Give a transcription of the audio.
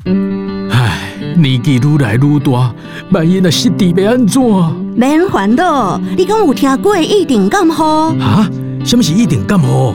唉，年纪愈来愈大，万一若失智要安怎？ 免烦恼，你讲有听过一定感冒？ 啊？什么是一定感冒？